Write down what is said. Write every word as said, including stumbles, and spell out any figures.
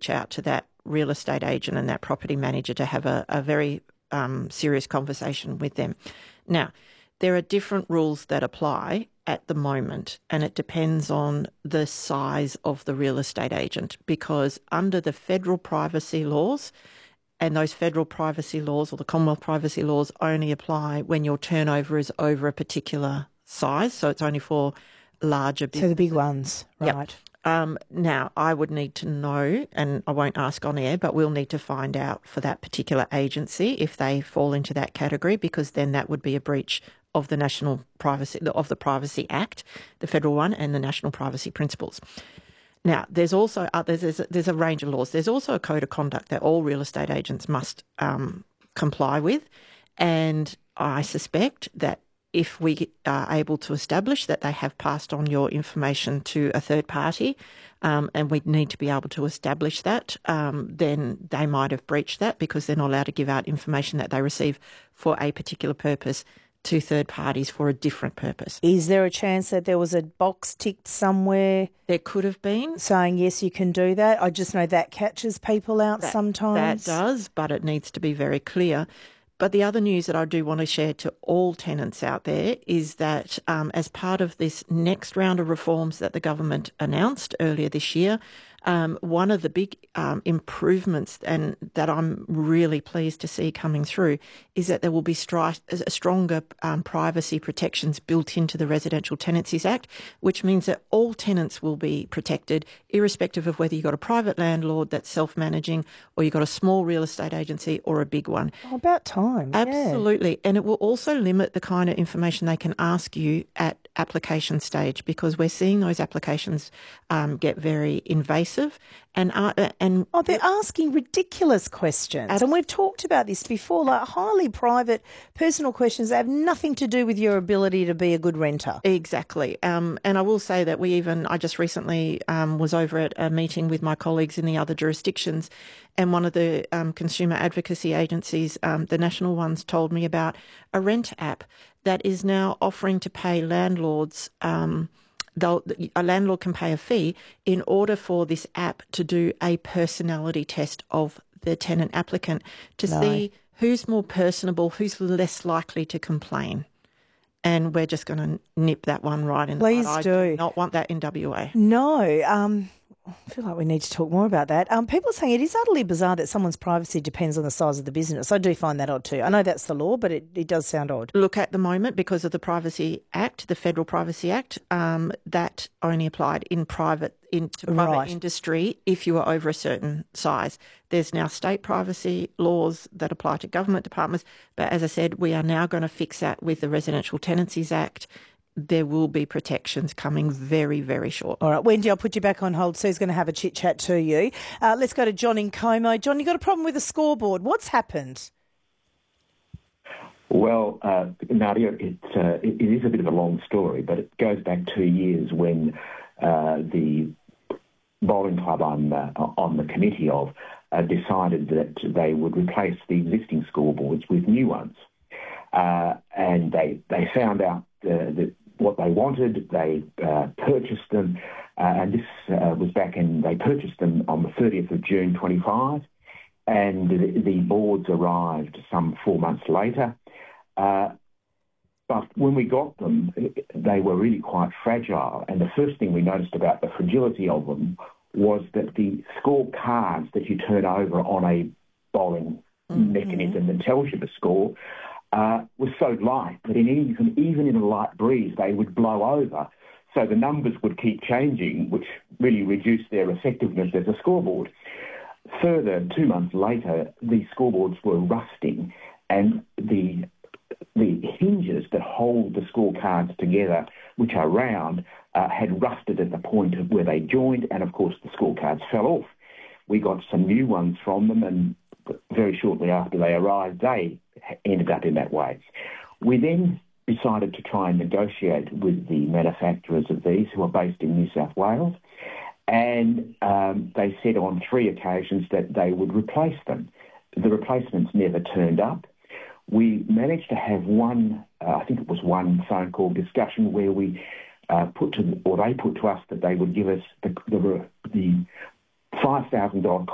reach out to that real estate agent and that property manager to have a, a very um, serious conversation with them. Now, there are different rules that apply at the moment, and it depends on the size of the real estate agent, because under the federal privacy laws, and those federal privacy laws or the Commonwealth privacy laws only apply when your turnover is over a particular size, so it's only for larger businesses. So the big ones, right. Yep. Um, now, I would need to know, and I won't ask on air, but we'll need to find out for that particular agency if they fall into that category, because then that would be a breach of the National Privacy of the Privacy Act, the federal one, and the National Privacy Principles. Now, there's also uh, there's, there's, a, there's a range of laws. There's also a code of conduct that all real estate agents must um, comply with, and I suspect that if we are able to establish that they have passed on your information to a third party, um, and we need to be able to establish that, um, then they might have breached that because they're not allowed to give out information that they receive for a particular purpose to third parties for a different purpose. Is there a chance that there was a box ticked somewhere? There could have been. Saying, yes, you can do that. I just know that catches people out that, sometimes. That does, but it needs to be very clear. But the other news that I do want to share to all tenants out there is that um, as part of this next round of reforms that the government announced earlier this year, um, one of the big um, improvements and that I'm really pleased to see coming through is that there will be stri- stronger um, privacy protections built into the Residential Tenancies Act, which means that all tenants will be protected, irrespective of whether you've got a private landlord that's self-managing or you've got a small real estate agency or a big one. Oh, about time. Absolutely. Yeah. And it will also limit the kind of information they can ask you at application stage, because we're seeing those applications um, get very invasive and uh, and oh, they're asking ridiculous questions. Abs- and we've talked about this before, like highly private, personal questions that have nothing to do with your ability to be a good renter. Exactly. Um, and I will say that we even, I just recently um, was over at a meeting with my colleagues in the other jurisdictions, and one of the um, consumer advocacy agencies, um, the national ones, told me about a rent app that is now offering to pay landlords, um, a landlord can pay a fee in order for this app to do a personality test of the tenant applicant to no. see who's more personable, who's less likely to complain. And we're just going to nip that one right in the bud. Please I do. do not want that in W A. No. Um, I feel like we need to talk more about that. Um, people are saying it is utterly bizarre that someone's privacy depends on the size of the business. I do find that odd too. I know that's the law, but it, it does sound odd. Look, at the moment, because of the Privacy Act, the Federal Privacy Act, um, that only applied in private into private right. industry if you are over a certain size. There's now state privacy laws that apply to government departments, but as I said, we are now going to fix that with the Residential Tenancies Act. There will be protections coming very, very short. All right, Wendy, I'll put you back on hold. Sue's going to have a chit-chat to you. Uh, let's go to John in Como. John, you got a problem with the scoreboard. What's happened? Well, uh, Nadia, it, uh, it, it is a bit of a long story, but it goes back two years when uh, the bowling club I'm uh, on the committee of uh, decided that they would replace the existing scoreboards with new ones. Uh, and they, they found out uh, that what they wanted, they uh, purchased them, uh, and this uh, was back in, they purchased them on the thirtieth of June twenty-five, and the, the boards arrived some four months later. Uh, but when we got them, they were really quite fragile, and the first thing we noticed about the fragility of them was that the score cards that you turn over on a bowling mm-hmm. mechanism that tells you the score Uh, was so light that in even, even in a light breeze they would blow over. So the numbers would keep changing, which really reduced their effectiveness as a scoreboard. Further, two months later, the scoreboards were rusting, and the the hinges that hold the scorecards together, which are round, uh, had rusted at the point of where they joined, and of course the scorecards fell off. We got some new ones from them, and very shortly after they arrived, they ended up in that way. We then decided to try and negotiate with the manufacturers of these, who are based in New South Wales, and um, they said on three occasions that they would replace them. The replacements never turned up. We managed to have one, uh, I think it was one phone call discussion where we uh, put to, or they put to us that they would give us the, the, the five thousand dollars